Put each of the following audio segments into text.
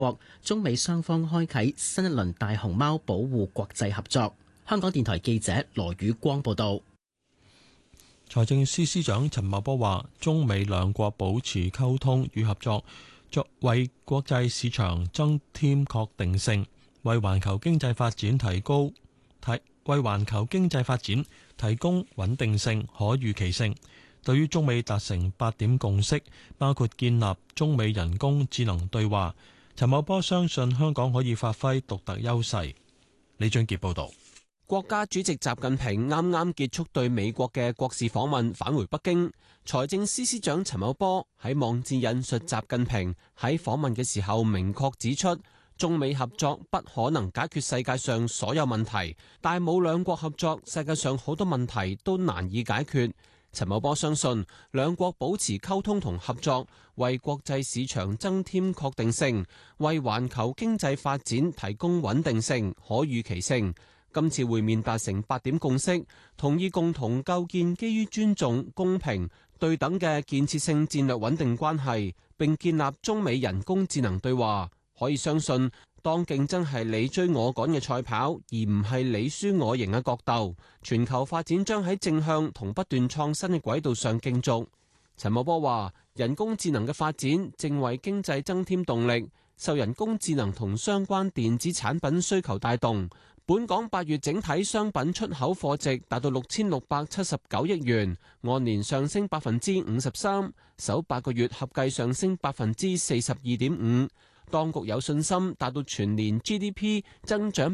國中美雙方開啟新一輪大熊貓保護國際合作。香港電台記者羅宇光報道。 財政司司長陳茂波話，中美兩國保持溝通與合作，作為國際市場增添確定性，為環球經濟發展提供穩定性、可預期性。對於中美達成8點共識，包括建立中美人工智能對話，陳茂波相信香港可以發揮獨特優勢。李俊傑報導。 國家主席習近平啱啱結束對美國嘅國事訪問，返回北京。財政司司長陳茂波喺網誌引述習近平喺訪問嘅時候，明確指出，中美合作不可能解決世界上所有問題，但冇兩國合作，世界上好多問題都難以解決。陳茂波相信，兩國保持溝通同合作，為國際市場增添確定性，為環球經濟發展提供穩定性、可預期性。今次會面達成8點共識，同意共同構建基於尊重、公平、對等嘅建設性戰略穩定關係，並建立中美人工智能對話。可以相信，當競爭係你追我趕嘅賽跑，而唔係你輸我贏嘅角鬥，全球發展將喺正向同不斷創新嘅軌道上競逐。陳茂波話，人工智能嘅發展正為經濟增添動力，受人工智能同相關電子產品需求帶動。本港8月整體商品出口貨值達到6679億元，按年上升53%，首8個月合計上升42.5%。當局有信心達到全年 GDP 增長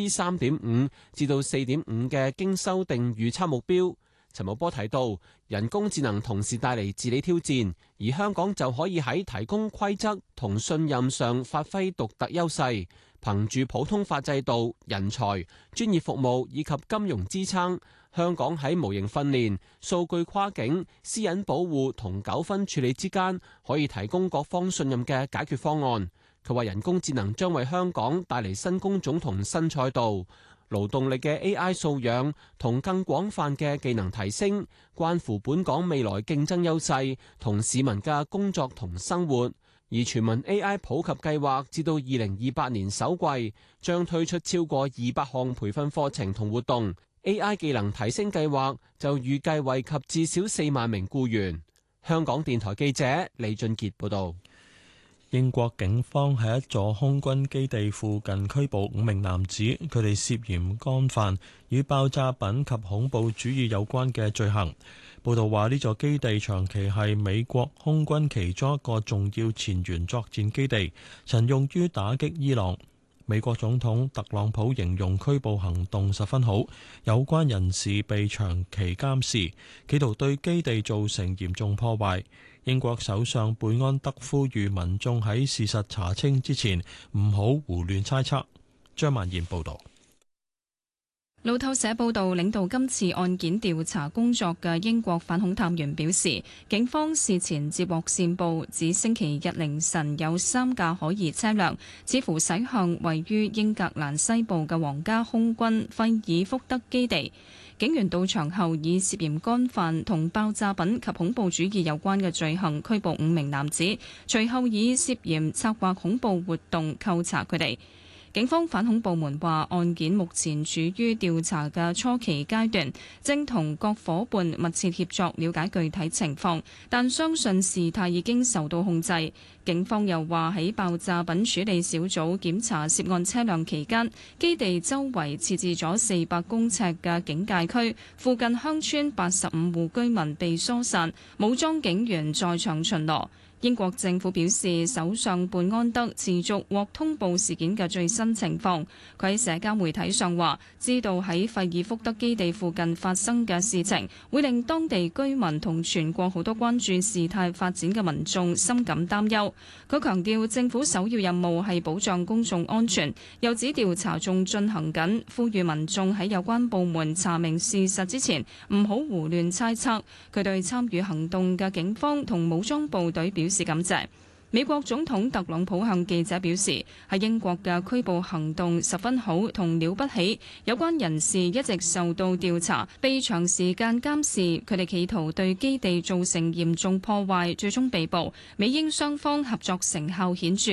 3.5%至到4.5%嘅經修訂預測目標。陳茂波提到，人工智能同時帶嚟治理挑戰，而香港就可以喺提供規則同信任上發揮獨特優勢。憑住普通法制度、人才、專業服務以及金融支撐，香港喺模型訓練、數據跨境、私隱保護同糾紛處理之間，可以提供各方信任嘅解決方案。佢話人工智能將為香港帶嚟新工種同新賽道，勞動力嘅 AI 素養同更廣泛嘅技能提升，關乎本港未來競爭優勢同市民嘅工作同生活。而全民 AI 普及計劃至到2028年首季，將推出超過200項培訓課程同活動。AI 技能提升計劃就預計惠及至少4萬名僱員。香港電台記者李俊傑報導。 英國警方喺一座空軍基地附近拘捕5名男子，佢哋涉嫌干犯與爆炸品及恐怖主義有關嘅罪行。報道話，呢座基地長期係美國空軍其中一個重要前沿作戰基地，曾用於打擊伊朗。美國總統特朗普形容拘捕行動十分好，有關人士被長期監視，企圖對基地造成嚴重破壞。英國首相貝安德呼籲民眾喺事實查清之前唔好胡亂猜測。張曼燕報導。 路透社報道，領導今次案件調查工作嘅英國反恐探員表示，警方事前接獲線報，指星期日凌晨有3架可疑車輛，似乎駛向位於英格蘭西部嘅皇家空軍費爾福德基地。警員到場後，以涉嫌干犯同爆炸品及恐怖主義有關嘅罪行拘捕5名男子，隨後以涉嫌策劃恐怖活動扣查佢哋。警方反恐部門話，案件目前處於調查嘅初期階段，正同各夥伴密切協作了解具體情況，但相信事態已經受到控制。警方又話，喺爆炸品處理小組檢查涉案車輛期間，基地周圍設置咗400公尺嘅警戒區，附近鄉村85戶居民被疏散，武裝警員在場巡邏。英國政府表示，首相貝安德持續獲通報事件嘅最新情況。佢喺社交媒體上話，知道喺費爾福德基地附近發生嘅事情，會令當地居民同全國好多關注事態發展嘅民眾深感擔憂。佢強調，政府首要任務係保障公眾安全，又指調查仲進行緊，呼籲民眾喺有關部門查明事實之前，唔好胡亂猜測。佢對參與行動嘅警方同武裝部隊表示感謝。美國總統特朗普向記者表示，喺英國嘅拘捕行動十分好同了不起，有關人士一直受到調查，被長時間監視，佢哋企圖對基地造成嚴重破壞，最終被捕。美英雙方合作成效顯著。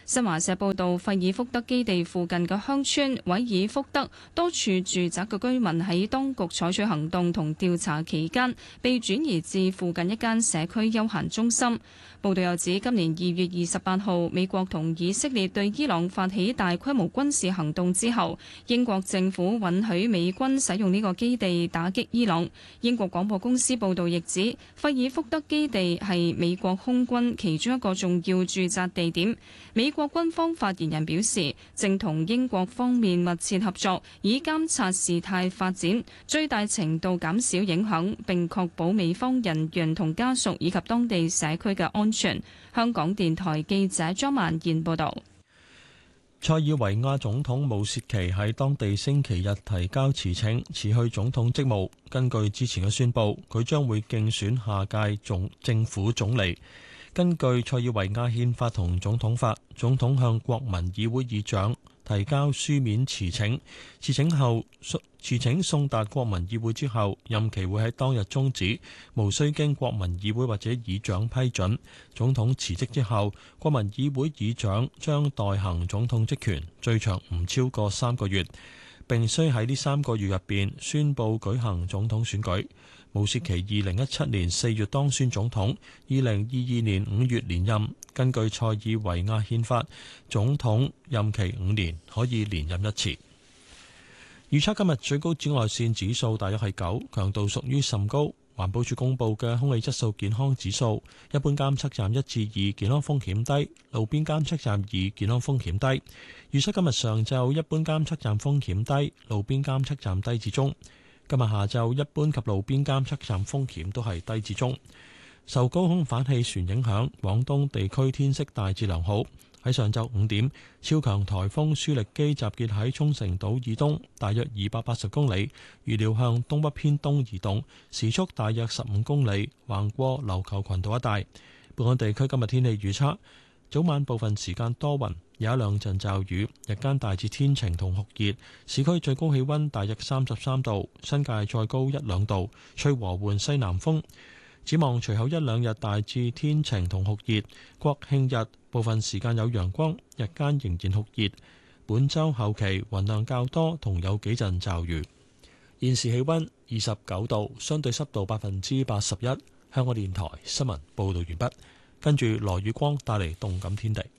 新華社報道，費爾福德基地附近嘅鄉村韋爾福德多處住宅嘅居民喺當局採取行動同調查期間，被轉移至附近一間社區休閒中心。報道又指，今年2月28號，美國同以色列對伊朗發起大規模軍事行動之後，英國政府允許美軍使用呢個基地打擊伊朗。英國廣播公司報道亦指，費爾福德基地係美國空軍其中一個重要駐紮地點。美國軍方發言人表示，正同英國方面密切合作，以監察事態發展，最大程度減少影響，並確保美方人員同家屬以及當地社區嘅安全。香港電台記者張曼燕報道。 塞爾維亞總統武切奇喺當地星期日提交辭請，辭去總統職務。根據之前嘅宣佈，佢將會競選下屆政府總理。根據塞爾維亞憲法同總統法，總統向國民議會議長提交書面辭請，辭請送達國民議會之後，任期會喺當日終止，無需經國民議會或者議長批准。總統辭職之後，國民議會議長將代行總統職權，最長唔超過3個月，並須喺呢3個月入邊宣佈舉行總統選舉。武切奇2017年4月當選總統，2022年5月連任。根據塞爾維亞憲法，總統任期5年，可以連任一次。預測今日最高紫外線指數大約係9，強度屬於甚高。環保署公布嘅空氣質素健康指數，一般監測站1至2，健康風險低；路邊監測站2，健康風險低。預測今日上晝一般監測站風險低，路邊監測站低至中。今日下晝一般及路邊監測站風險都係低至中。受高空反氣旋影響，廣東地區天色大致良好。喺上晝5點，超強颱風舒力基集結喺沖繩島以東，大約280公里，預料向東北偏東移動，時速大約15公里，橫過琉球群島一帶。本港地區今日天氣預測：早晚部分時間多雲，有一兩陣驟雨，日間大致天晴同酷熱，市區最高氣溫大約33度，新界再高1-2度，吹和緩西南風。展望隨後一兩日大致天晴同酷熱，國慶日部分時間有陽光，日間仍然酷熱。本週後期雲量較多，同有幾陣驟雨。現時氣溫29度，相對濕度81%。香港電台新聞報道完畢。跟住羅宇光帶嚟動感天地。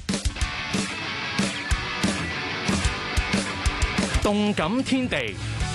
動感天地。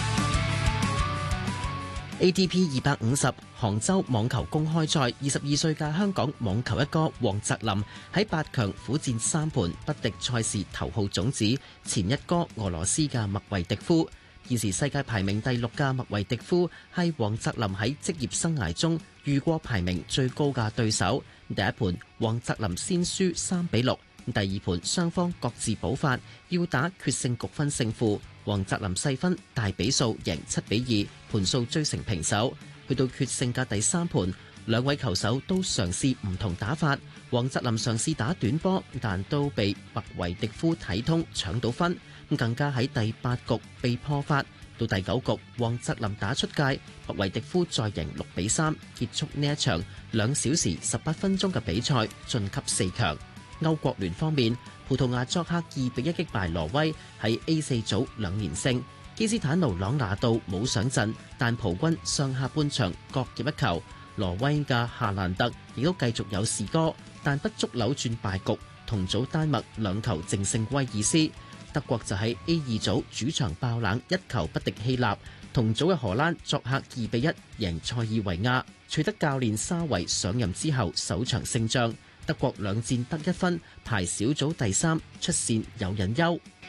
ATP 250杭州網球公開賽，22歲嘅香港網球一哥黃澤林喺8強苦戰3盤，不敵賽事頭號種子前一哥俄羅斯嘅麥維迪夫。現時世界排名第6嘅麥維迪夫係黃澤林喺職業生涯中遇過排名最高嘅對手。第一盤黃澤林先輸3-6，第二盤雙方各自補發，要打決勝局分勝負。黃澤林細分大比數贏7-2，盤數追成平手。去到決勝嘅第3盤，兩位球手都嘗試唔同打法。黃澤林嘗試打短波，但都被麥維迪夫睇通搶到分，更加喺第8局被破發。到第9局，黃澤林打出界，麥維迪夫再贏6-3，結束呢一場2小時18分鐘嘅比賽，晉級4強。歐國聯方面，葡萄牙作客2-1擊敗挪威，喺 A4 組2連勝。基斯坦奴朗拿度冇上陣，但葡軍上下半場各入一球。挪威嘅夏蘭特亦都繼續有士哥，但不足扭轉敗局。同組丹麥2球淨勝威爾斯。德國就喺 A2 組主場爆冷1球不敵希臘。同組嘅荷蘭作客2-1贏塞爾維亞，取得教練沙維上任之後首場勝仗。德國2戰得1分，排小組第3，出線有隱憂。